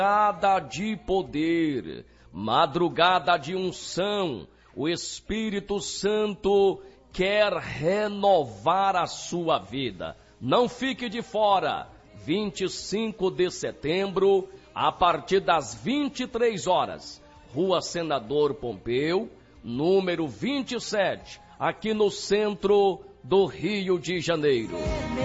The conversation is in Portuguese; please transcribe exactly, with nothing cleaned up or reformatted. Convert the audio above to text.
Madrugada de poder, madrugada de unção. O Espírito Santo quer renovar a sua vida. Não fique de fora. vinte e cinco de setembro, a partir das vinte e três horas, Rua Senador Pompeu, número vinte e sete, aqui no centro do Rio de Janeiro.